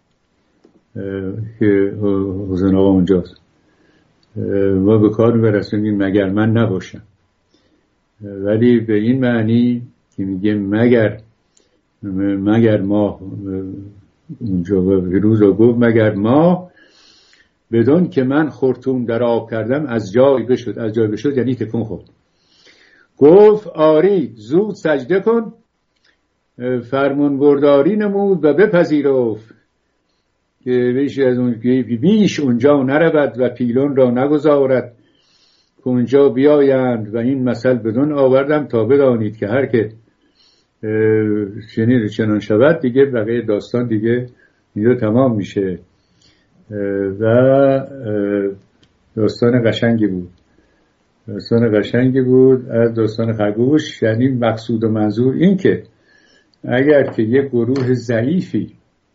که حسین آقا اونجاست، ما به کار برسونیم مگر من نباشم. ولی به این معنی که میگه مگر مگر ما اونجا روز رو گفت مگر ما بدون که من خرطوم در آب کردم از جای بشد. از جای بشد یعنی تکون خورد. گفت آری زود سجده کن. فرمان برداری نمود و بپذیرفت که بیش از اون بیش اونجا نرود و پیلون را نگذارد که اونجا بیایند و این مثل بدون آوردم تا بدانید که هر که چنین چنان شود دیگه بقیه داستان دیگه اینجا تمام میشه. و داستان قشنگی بود، داستان قشنگی بود از داستان خرگوش. یعنی مقصود و منظور این که اگر که یک گروه ضعیفی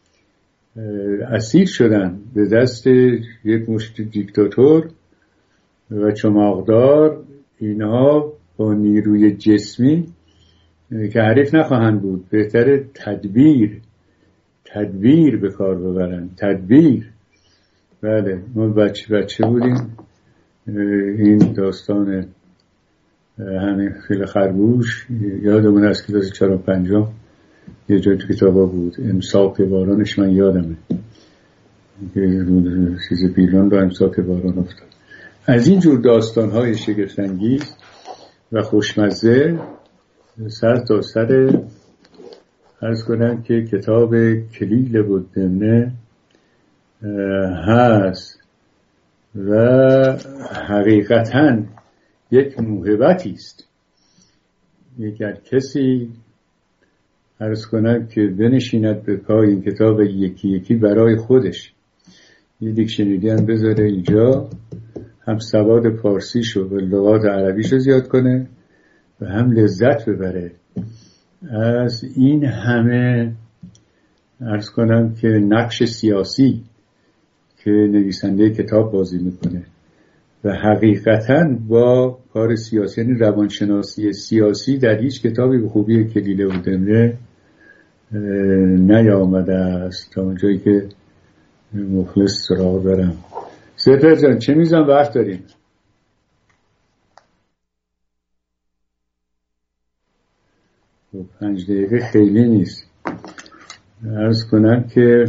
اسیر شدن به دست یک مشت دیکتاتور و چماقدار، اینها با نیروی جسمی که حریف نخواهند بود، بهتر تدبیر تدبیر به کار ببرن. تدبیر. بله ما بچه بچه بودیم این داستان همین فیل خرگوش یادمون از کلاس چهار و پنجم یه جای تو کتابا بود، امساک بارانش من یادمه چیز پیلان با امساک باران افتاد. از این جور داستان‌های شگفت‌انگیز و خوشمزه سر تا سر عرض کنم که کتاب کلیل بودنه هست و حقیقتاً یک موهبتی است. اگر کسی عرض کنم که بنشیند به پای این کتاب یکی یکی برای خودش یه دیکشنری هم بذاره اینجا، هم سواد پارسیشو و لغات عربیشو زیاد کنه و هم لذت ببره از این همه عرض کنم که نقش سیاسی که نویسنده کتاب بازی میکنه و حقیقتاً با کار سیاسی، یعنی روانشناسی سیاسی در هیچ کتابی به خوبی کلیله و دمره نیامده است تا اونجایی که مخلص سراغ دارم. سپر جان چه میزان وقت داریم؟ پنج دقیقه خیلی نیست. عرض کنم که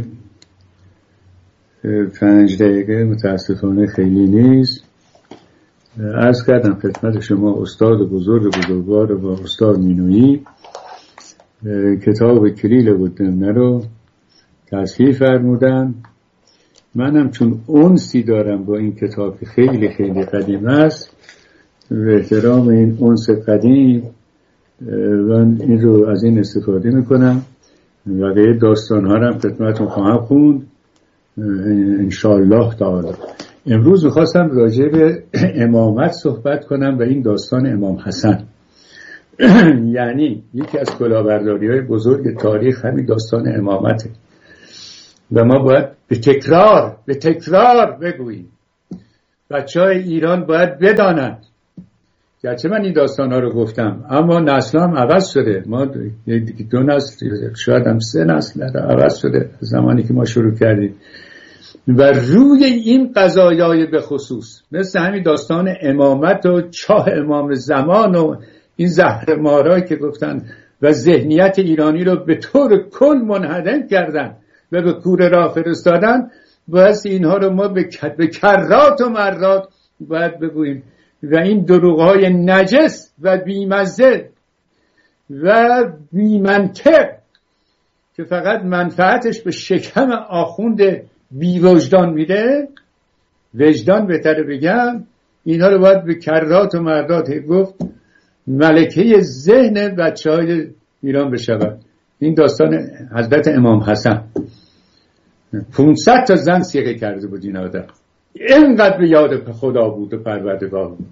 پنج دقیقه متاسفانه خیلی نیست. عرض کردم خدمت شما استاد بزرگ بزرگوار و استاد مینویی کتاب کلیل بودنه رو تصحیح فرمودن. منم چون انسی دارم با این کتاب که خیلی خیلی قدیم است، به احترام این انس قدیم من این رو از این استفاده میکنم. بقیه داستان ها رو خدمتتون خواهم خوند انشاءالله تعالی. امروز میخواستم راجع به امامت صحبت کنم و این داستان امام حسن. یعنی یکی از کلاهبرداری‌های بزرگ تاریخ همین داستان امامته و ما باید به تکرار به تکرار بگوییم. بچه‌های ایران باید بدانند، گرچه من این داستان‌ها رو گفتم اما نسل هم عوض شده. ما دو نسل شاید هم سه نسل عوض شده زمانی که ما شروع کردیم و روی این قضایای به خصوص مثل همین داستان امامت و چاه امام زمان و این زهرمارایی که گفتن و ذهنیت ایرانی رو به طور کل منهدم کردن و به کوره راه فرستادن، باید اینها رو ما به کرات و مرات باید بگوییم و این دروغ‌های نجس و بیمزه و بیمنطق که فقط منفعتش به شکم آخوند بی‌وجدان میده، وجدان بهتره بگم، اینها رو باید به کرات و مردات گفت ملکه ذهن بچه های ایران بشود. این داستان حضرت امام حسن، پانصد تا زن صیغه کرده بود این آدم، اینقدر به یاد خدا بود و پروردگار بود.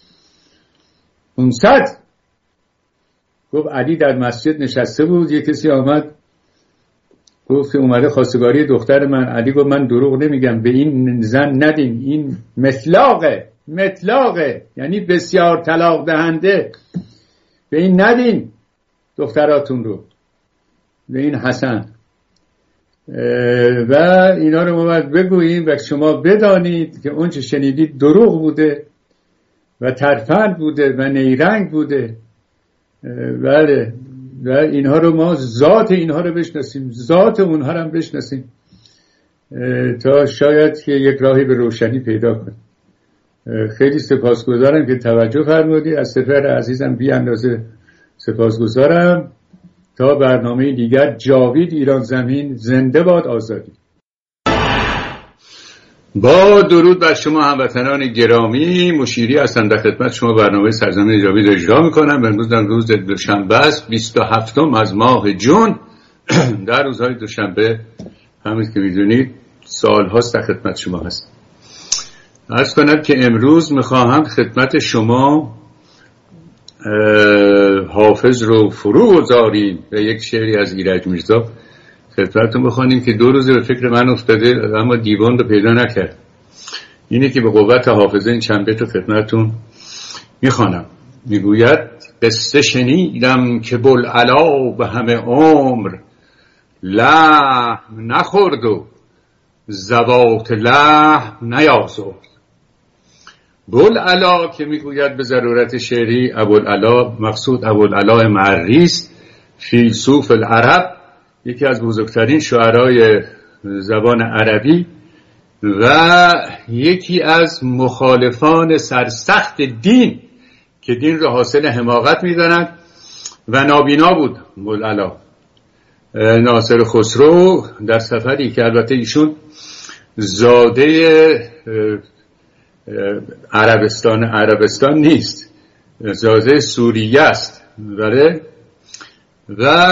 پانصد. گفت علی در مسجد نشسته بود، یه کسی آمد گفت که اومده خواستگاری دختر من. علی گفت من دروغ نمیگم، به این زن ندین، این مطلاقه مطلاقه یعنی بسیار طلاق دهنده، به این ندین دختراتون رو، به این حسن. و اینا رو ما باید بگوییم و شما بدانید که اون چه شنیدید دروغ بوده و ترفند بوده و نیرنگ بوده. بله، و اینها رو ما ذات اینها رو بشناسیم، ذات اونها رو هم بشناسیم تا شاید که یک راهی به روشنی پیدا کنیم. خیلی سپاسگزارم که توجه فرمودید. از سپر عزیزم بی اندازه سپاسگزارم. تا برنامه دیگر، جاوید ایران زمین، زنده باد آزادی. با درود بر شما هموطنان گرامی، مشیری هستم در خدمت شما برنامه سرزمین جاوید اجرا میکنم. امروز در روز دوشنبه است، بیست و هفتم از ماه جون. در روزهای دوشنبه همین که میدونید سال هاست در خدمت شما هست. عرض کنم که امروز میخواهم خدمت شما حافظ رو فرو گذاریم و یک شعری از ایرج میرزا خدمتتون بخوانیم که دو روزه به فکر من افتاده اما دیوان رو پیدا نکرد. اینه که به قوت حافظه این چند بیت رو خدمتتون میخوانم. میگوید قصه شنیدم که بوالعلا به همه عمر لحم نخورد و زوات لحم نیازرد. بوالعلا که میگوید به ضرورت شعری ابوالعلا، مقصود ابوالعلا معری است، فیلسوف العرب، یکی از بزرگترین شاعرای زبان عربی و یکی از مخالفان سرسخت دین که دین را حاصل حماقت می‌دانند و نابینا بود. بوالعلا ناصر خسرو در سفری که البته ایشون زاده عربستان عربستان نیست، زاده سوریه است، بله، و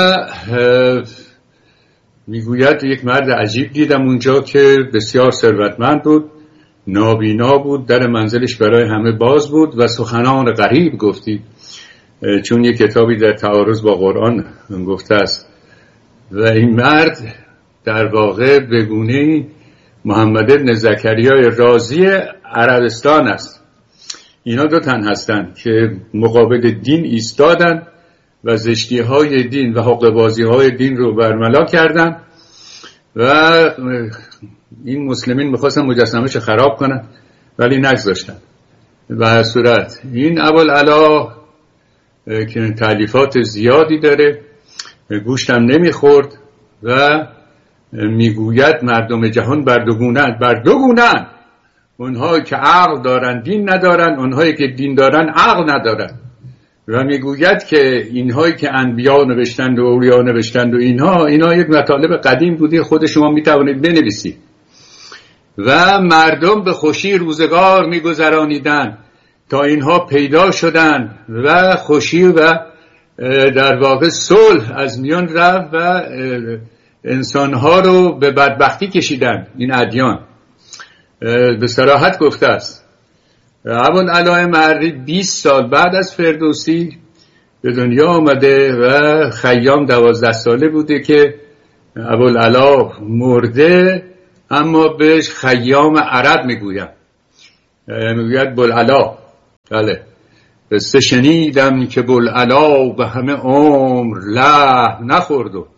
میگوید یک مرد عجیب دیدم اونجا که بسیار ثروتمند بود، نابینا بود، در منزلش برای همه باز بود و سخنان غریب گفتی، چون یک کتابی در تعارض با قرآن گفته است. و این مرد در واقع بگونه محمد ابن زکریای رازی عربستان است. اینا دو تن هستند که مقابل دین ایستادن و زشتی های دین و حقوق بازی های دین رو برملا کردن و این مسلمین میخواستن مجسمه‌اش خراب کنن ولی نگذاشتن. و هر صورت این ابوالعلا که تالیفات زیادی داره، گوشتم نمیخورد و میگوید مردم جهان بر دو گونه‌اند، بر دو گونه‌اند، اونهایی که عقل دارن دین ندارن، اونهایی که دین دارن عقل ندارن. و میگوید که اینهایی که انبیا نوشتند و اولیا نوشتند و اینها اینا یک مطالب قدیم بوده، خود شما میتوانید بنویسید. و مردم به خوشی روزگار میگذرانیدن تا اینها پیدا شدن و خوشی و در واقع صلح از میان رفت و انسانها رو به بدبختی کشیدن. این ادیان به صراحت گفته است. ابوالعلا محری بیست سال بعد از فردوسی به دنیا آمده و خیام دوازده ساله بوده که ابوالعلا مرده، اما بهش خیام عرب میگویم، میگوید بوالعلا. بله، قصه شنیدم که بوالعلا به همه عمر له نخورد و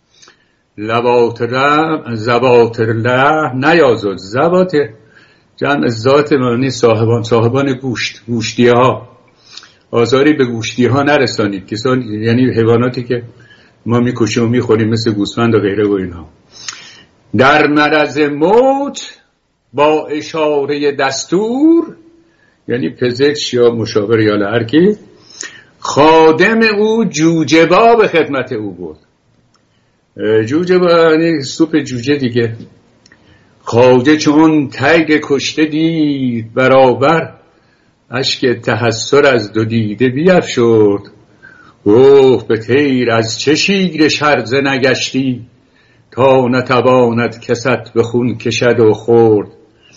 لبات رم زبات له نیازد. زبات جمع ذات معنی صاحبان، صاحبان گوشت، گوشتی ها. آزاری به گوشتی ها نرسانید، کسان یعنی حیواناتی که ما میکشیم و میخوریم مثل گوسفند و غیره و اینها. در مرض موت با اشاره دستور، یعنی پزشک یا مشاور یا هر کی، خادم او جوجه‌با به خدمت او بود. جوجه‌با یعنی سوپ جوجه دیگه. خواجه چون تیگ کشته دید برابر، اشک تحسر از دو دیده بیفشرد. گفت به تیر از چه شیر شرزه نگشتی، تا نتواند کست به خون کشد و خورد.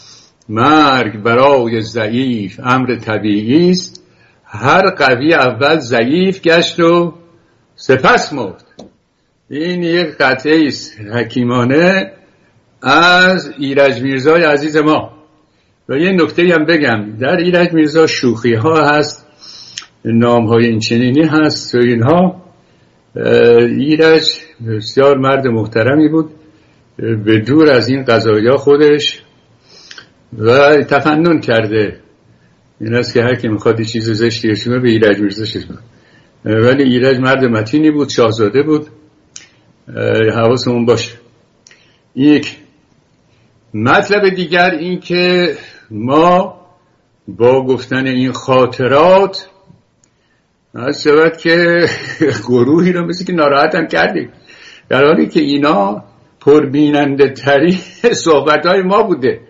مرگ برای ضعیف امر طبیعی است، هر قوی اول ضعیف گشت و سپس مرد. این یک قطعه است حکیمانه از ایرج میرزای عزیز ما. و یه نکته هم بگم، در ایرج میرزا شوخی ها هست، نام های این چنینی هست و اینها. ایرج بسیار مرد محترمی بود، به دور از این قضایا خودش و تفنن کرده. این است که هر کی میخواد چیز زشتی ارشونه به ایرج میرزا شد. ولی ایرج مرد متینی بود، شاهزاده بود. حواسمون باشه. یک مطلب دیگر این که ما با گفتن این خاطرات از شود که گروهی رو مثل که ناراحت هم کردیم، در حالی که اینا پربیننده ترین صحبت های ما بوده.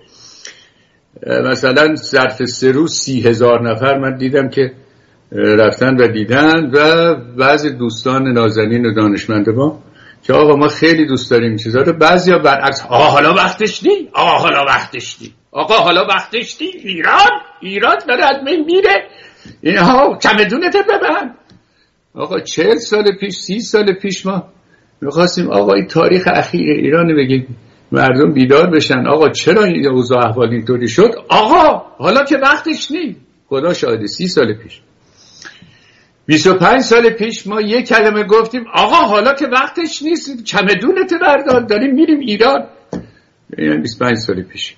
مثلا ظرف سه روز سی هزار نفر من دیدم که رفتن و دیدن، و بعضی دوستان نازنین و دانشمند ما که آقا ما خیلی دوست داریم چیزا رو، بعضیا برعکس آقا حالا وقتش نی، آقا حالا وقتش نی، آقا حالا وقتش نی، ایران ایران داره از من میره، اینها چمدونت ببند. آقا چهل سال پیش سی سال پیش ما میخواستیم آقا این تاریخ اخیر ایران بگیم، مردم بیدار بشن. آقا چرا این اوضاع احوال اینطوری شد؟ آقا حالا که وقتش نی. خدا شاهده سی سال پیش، بیست و پنج سال پیش ما یک کلمه گفتیم آقا حالا که وقتش نیست، چمدونت بردار داریم میریم ایران. یعنی بیست و پنج سال پیش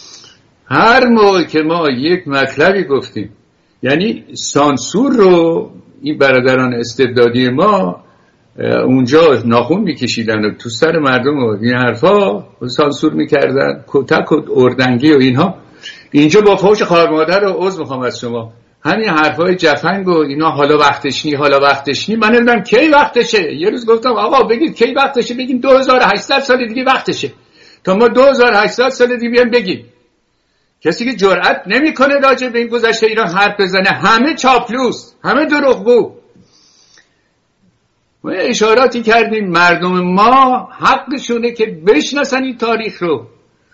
هر موقع که ما یک مطلبی گفتیم، یعنی سانسور رو این برادران استبدادی ما اونجا ناخون میکشیدن و تو سر مردم و این حرفا سانسور میکردن، کتک و اردنگی و اینها. اینجا با فوش خواهر مادر رو عذر میخوام از شما، همین حرفای جفنگ و اینا حالا وقتش نی حالا وقتش نی، من نمیدونم کی وقتشه. یه روز گفتم آقا بگید کی وقتشه، بگین دو هزار و هشتصد سال دیگه وقتشه، تا ما دو هزار و هشتصد سال دیگه بیان بگیم. کسی که جرئت نمیکنه راجع به این گذشته ایران حرف بزنه، همه چاپلوس، همه دروغگو. ما اشاراتی کردیم مردم ما حقشونه که بشناسن این تاریخ رو.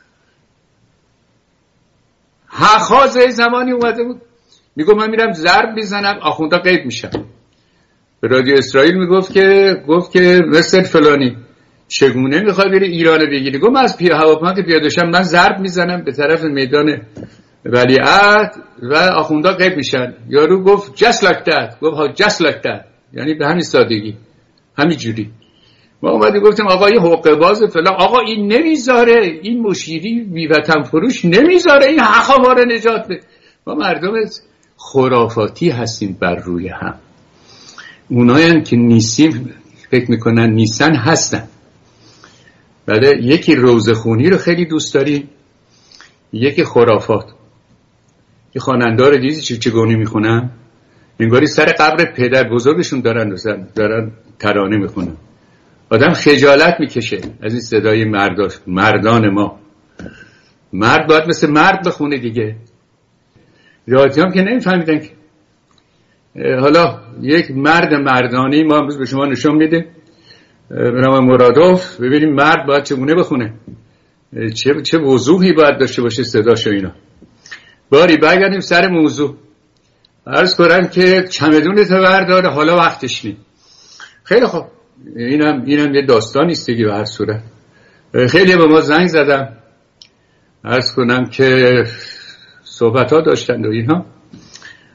حخاز زمانی اومده بود میگو من میرم ضرب میزنم آخوندا قید میشم. به رادیو اسرائیل میگفت که گفت که مستر فلانی چگونه میخوای بری ایران بگیری؟ گفت من از پی هواپیما که پیاده شم من ضرب میزنم به طرف میدان ولیعهد و آخوندا قید میشن. یارو گفت just like that. گفت ها just like that، یعنی به همین سادگی، همین جوری. ما اومدیم گفتیم آقا این حقوق باز فلان، آقا این نمیذاره، این مشیری بی وطن فروش نمیذاره این حقا ما رو نجات بده. ما مردم خرافاتی هستیم بر روی هم. اونایی که نیستیم فکر میکنن نیستن هستن. بله، یکی روزخونی رو خیلی دوست داریم، یکی خرافات. یه خواننده رو دیدی چه چگونه میخونن؟ انگاری سر قبر پدر بزرگشون دارن دارن ترانه میخونن. آدم خجالت میکشه از این صدای مرداش. مردان ما، مرد باید مثل مرد بخونه دیگه. رادیو هم که نمیفهمیدن که. حالا یک مرد مردانی ما امروز به شما نشون میده. به نام مرادوف، ببینیم مرد باید چگونه بخونه، چه چه وضوحی باید داشته باشه صداش و اینا. باری برگردیم سر موضوع. عرض کنم که چمدون تو بردار، حالا وقتش نی. خیلی خوب، اینم اینم یه داستانی است دیگه. به هر صورت خیلی به ما زنگ زدم، عرض کنم که صحبت ها داشتند و اینها.